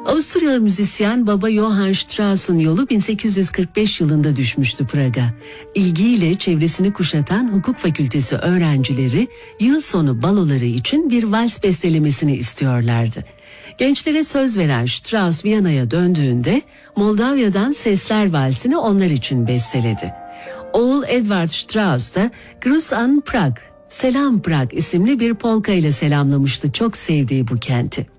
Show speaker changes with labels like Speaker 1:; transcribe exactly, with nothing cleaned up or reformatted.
Speaker 1: Avusturyalı müzisyen Baba Johann Strauss'un yolu bin sekiz yüz kırk beş yılında düşmüştü Prag'a. İlgiyle çevresini kuşatan hukuk fakültesi öğrencileri yıl sonu baloları için bir vals bestelemesini istiyorlardı. Gençlere söz veren Strauss Viyana'ya döndüğünde Moldavya'dan Sesler Valsi'ni onlar için besteledi. Oğul Edward Strauss da Grüß an Prag, Selam Prag isimli bir polka ile selamlamıştı çok sevdiği bu kenti.